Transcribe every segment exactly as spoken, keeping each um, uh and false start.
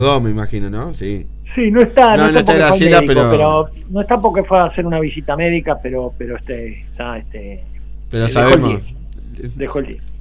Dos, me imagino, ¿no? Sí. Sí, no está, no, no, no está, está porque fue Graciela, al médico, pero... pero no está porque fue a hacer una visita médica, pero pero este está este Pero eh, sabemos. Dejó el diez.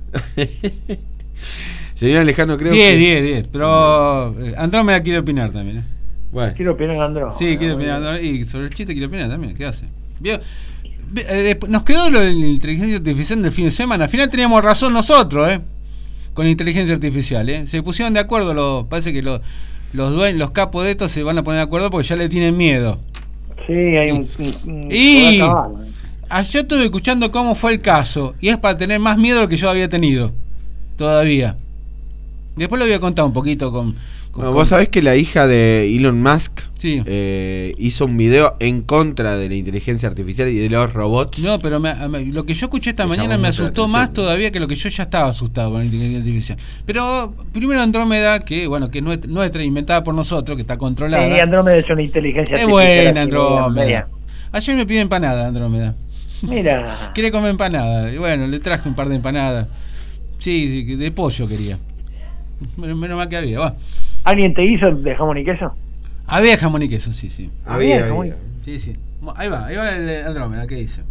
Señor Alejandro, creo diez, que... diez, diez, pero eh, Andrómeda quiere opinar también, ¿eh? Bueno. Quiero opinar Andrómeda. Sí, quiere opinar Andrómeda. Y sobre el chiste quiere opinar también, ¿qué hace? ¿Vio? Eh, nos quedó lo de la inteligencia artificial del fin de semana. Al final teníamos razón nosotros, ¿eh? Con la inteligencia artificial, ¿eh? Se pusieron de acuerdo, lo, parece que lo, los dueños, los capos de estos se van a poner de acuerdo porque ya le tienen miedo. Sí, hay un... un, un y yo estuve escuchando cómo fue el caso y es para tener más miedo de lo que yo había tenido todavía. Después lo voy a contar un poquito con... con bueno, vos sabés que la hija de Elon Musk sí. eh, hizo un video en contra de la inteligencia artificial y de los robots. No, pero me, me, lo que yo escuché esta me mañana me asustó más todavía que lo que yo ya estaba asustado con la inteligencia artificial. Pero primero Andrómeda, que bueno, que es nuestra, inventada por nosotros, que está controlada. Sí, Andrómeda es una inteligencia es artificial. Es buena Andrómeda. Ayer me pide empanada Andrómeda. Mira. Quiere comer empanada. Y bueno, le traje un par de empanadas. Sí, de, de pollo quería. Menos, menos mal que había. Va. ¿Alguien te hizo de jamón y queso? Había jamón y queso, sí, sí. Había, había. Sí, sí. Ahí va, ahí va el Andrómeda, ¿qué dice?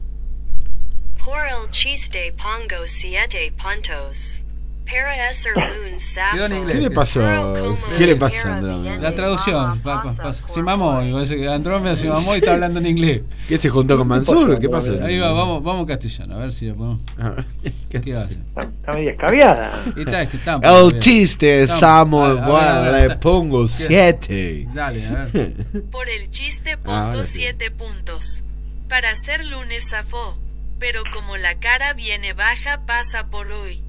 Por el chiste pongo siete puntos. Para ser un safo. ¿Qué le pasó? ¿Qué le pasa a Andrómeda? La traducción. Pa, pa, pa, se mamó. Andrómeda se mamó y está hablando en inglés. ¿Qué se juntó con Mansur? ¿Qué pasó? Ahí va, vamos, vamos castellano, a ver si lo podemos. ¿Qué va a hacer? Está medio escabiada. Está, es que está, el chiste está muy bueno, le pongo siete. Dale, a ver. Por el chiste pongo siete puntos. Para ser lunes zafó. Pero como la cara viene baja, pasa por hoy.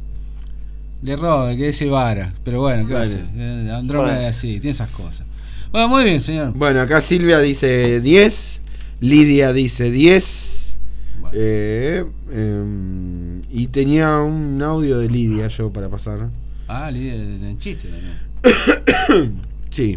Le roba, que dice vara. Pero bueno, ¿qué va a hacer? Andrómeda es así, tiene esas cosas. Bueno, muy bien, señor. Bueno, acá Silvia dice diez. Lidia dice diez. Bueno. Eh, eh, y tenía un audio de Lidia yo para pasar. Ah, Lidia es en chiste también. Sí.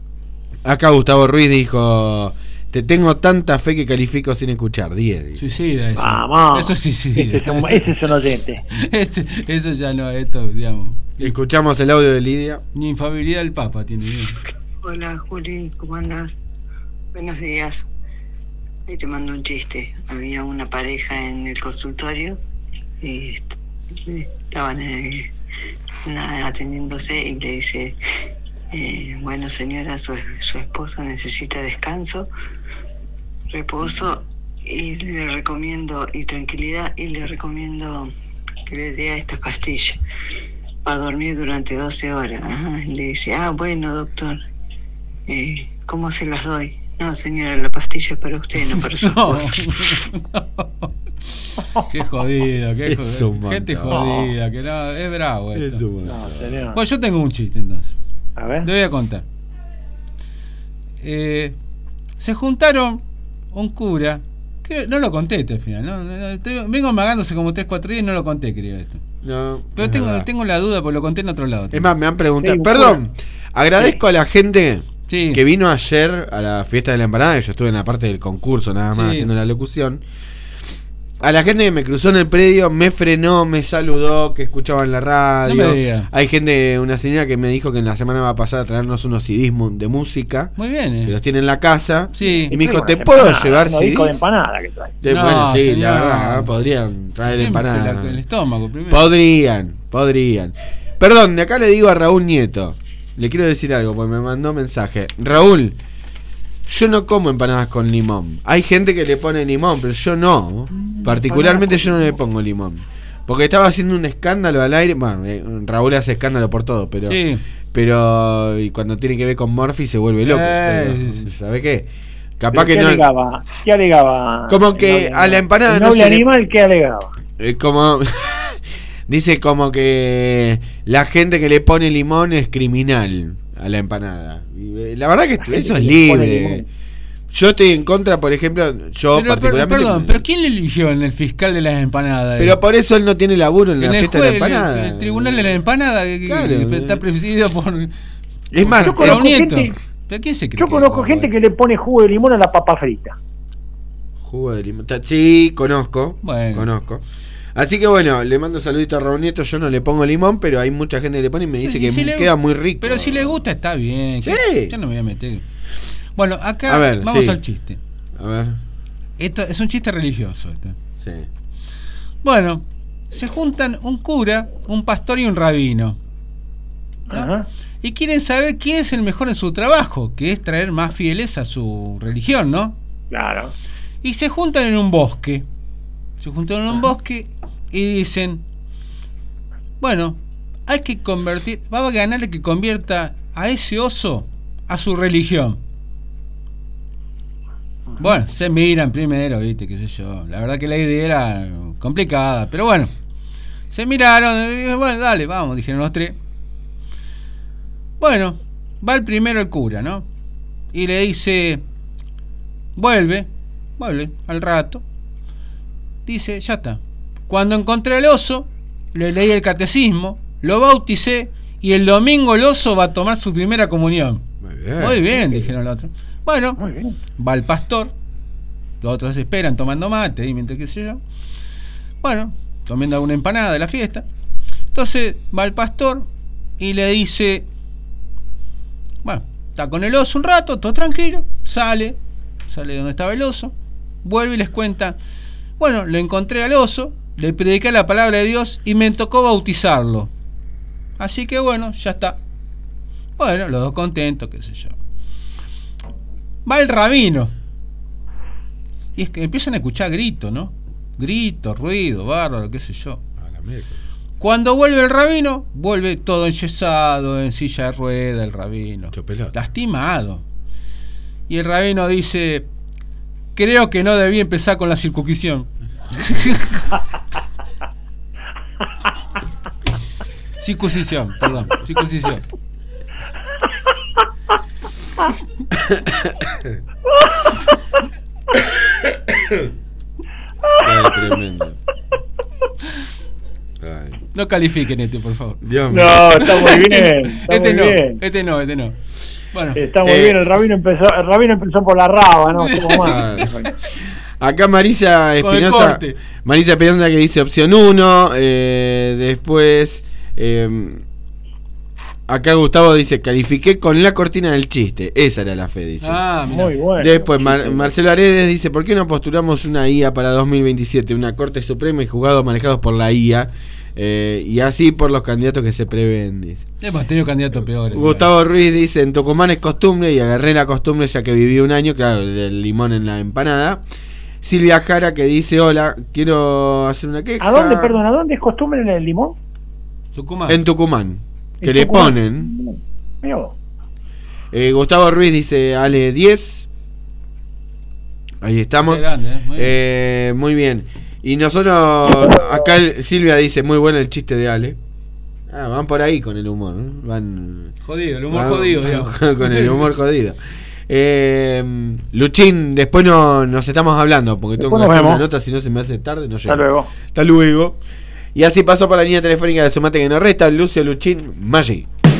Acá Gustavo Ruiz dijo: te tengo tanta fe que califico sin escuchar. diez. Suicida eso. Vamos. Eso sí, sí. Ese es un, ese es un oyente. Ese, eso ya no, esto, digamos. Escuchamos el audio de Lidia. Ni infabilidad del Papa tiene. Hola Juli, ¿cómo andás? Buenos días. Ahí te mando un chiste. Había una pareja en el consultorio y estaban eh, atendiéndose y le dice: eh, bueno señora, su, su esposo necesita descanso, reposo y le recomiendo y tranquilidad y le recomiendo que le dé estas pastillas para dormir durante doce horas. Ajá. Y le dice: ah, bueno doctor, eh, ¿cómo se las doy? No señora, la pastilla es para usted, no para su esposo. Qué jodido, qué jodido. Gente jodida, que no, es bravo esto. Es un no, señor. Pues yo tengo un chiste entonces. A ver. Le voy a contar. Eh, se juntaron un cura. Que no lo conté este al final. ¿no? No, estoy, vengo amagándose como tres cuatro días y no lo conté, creo esto. No, pero tengo, tengo la duda porque lo conté en otro lado. Es más, me han preguntado. Sí, perdón, agradezco sí. a la gente sí. que vino ayer a la fiesta de la empanada. Yo estuve en la parte del concurso nada más sí. haciendo la locución. A la gente que me cruzó en el predio, me frenó, me saludó, que escuchaban la radio. No me diga. Hay gente, una señora que me dijo que en la semana va a pasar a traernos unos C Ds de música. Muy bien, eh. Que los tiene en la casa. Sí. Y me dijo, ¿te empanada, puedo llevar C Ds? De empanada que trae. De, no, bueno, sí, señor. la verdad, podrían traer empanada. La, el estómago primero. Podrían, podrían. Perdón, de acá le digo a Raúl Nieto. Le quiero decir algo, porque me mandó mensaje. Raúl, yo no como empanadas con limón. Hay gente que le pone limón, pero yo no. Particularmente yo no le pongo limón. Porque estaba haciendo un escándalo al aire. Bueno, eh, Raúl hace escándalo por todo, pero sí. pero y cuando tiene que ver con Murphy se vuelve loco. Eh, pero, sí, sí. ¿sabe qué? Capaz ¿Qué que no. Alegaba? ¿Qué alegaba? Como que a la empanada el no noble se animal, le... ¿qué alegaba? Eh, como dice como que la gente que le pone limón es criminal a la empanada. La verdad que eso es libre. Yo estoy en contra, por ejemplo, yo pero, particularmente... Pero, perdón, ¿pero quién le eligió en el fiscal de las empanadas? Pero por eso él no tiene laburo en, en la fiesta juez, de la empanada. El, el tribunal de la empanada que, claro, que está presidido por... Es más, yo conozco Nieto. gente, ¿Pero quién se cree yo que conozco es, gente bueno? que le pone jugo de limón a la papa frita. Jugo de limón. Sí, conozco. Bueno. Conozco. Así que bueno, le mando un saludito a Raúl Nieto. Yo no le pongo limón, pero hay mucha gente que le pone y me dice Sí, que si me le- queda muy rico. Pero si le gusta, está bien. Sí. que- Yo no me voy a meter. Bueno, acá A ver, vamos sí. al chiste. A ver, Esto es un chiste religioso. Este. sí. Bueno, se juntan un cura, un pastor y un rabino. ¿no? Ajá. Y quieren saber quién es el mejor en su trabajo, que es traer más fieles a su religión, ¿no? Claro. Y se juntan en un bosque. Se juntan en un bosque y dicen, bueno, hay que convertir, va a ganarle que convierta a ese oso a su religión. Bueno, se miran primero, viste, qué sé yo. La verdad que la idea era complicada, pero bueno. Se miraron, y, bueno, dale, vamos, dijeron los tres. Bueno, va el primero el cura, ¿no? Y le dice, vuelve, vuelve al rato. Dice, ya está. Cuando encontré al oso, le leí el catecismo, lo bauticé y el domingo el oso va a tomar su primera comunión. Muy bien. Muy bien, dijeron los otros. Bueno, Muy bien. va el pastor, los otros esperan tomando mate y mientras qué sé yo. Bueno, comiendo alguna empanada de la fiesta. Entonces va el pastor y le dice, bueno, está con el oso un rato, todo tranquilo, sale, sale de donde estaba el oso, vuelve y les cuenta, bueno, le encontré al oso, le prediqué la palabra de Dios y me tocó bautizarlo. Así que bueno, ya está. Bueno, los dos contentos, qué sé yo. Va el rabino. Y es que empiezan a escuchar gritos, ¿no? Gritos, ruido, bárbaro, qué sé yo. A la mierda. Cuando vuelve el rabino, vuelve todo enyesado, en silla de rueda el rabino. Mucho pelota. Lastimado. Y el rabino dice, creo que no debí empezar con la circuncisión. Circuncisión, perdón, circuncisión. Ay, tremendo. Ay, No califiquen este, por favor. Dios mío. No, está muy bien. Está Este muy no, bien. este no, este no. Bueno, Está muy Eh, bien. El rabino empezó, el rabino empezó por la raba, ¿no? Estuvo mal. Acá Marisa Con el Espinosa. corte. Marisa Espinosa que dice opción uno. Eh, después. Eh, acá Gustavo dice: califiqué con la cortina del chiste. Esa era la fe, dice. ah, mirá. Muy bueno. Después Mar- Marcelo Aredes dice: ¿por qué no postulamos una I A para dos mil veintisiete? Una Corte Suprema y juzgados manejados por la I A. Eh, y así por los candidatos que se prevén, dice. Hemos tenido candidatos peores. Gustavo Ruiz dice: en Tucumán es costumbre y agarré la costumbre ya que viví un año, claro, del limón en la empanada. Silvia Jara que dice: hola, quiero hacer una queja. ¿A dónde, perdón, a dónde es costumbre en el limón? Tucumán. En Tucumán. Que ¿En le Tucumán? ponen. Mirá vos. Eh, Gustavo Ruiz dice: Ale diez. Ahí estamos. Qué grande, ¿eh? Muy bien. Eh, muy bien. Y nosotros, acá el- Silvia dice: muy bueno el chiste de Ale. Ah, van por ahí con el humor, ¿no? Van. Jodido, el humor van- jodido, van digamos. con el humor jodido. Eh, Luchín, después no, nos estamos hablando porque tengo Después que nos hacer una vemos. nota, si no se me hace tarde, no llego. Hasta luego. Hasta luego. Y así pasó por la línea telefónica de Sumate que no resta, Lucio Luchín Maggi.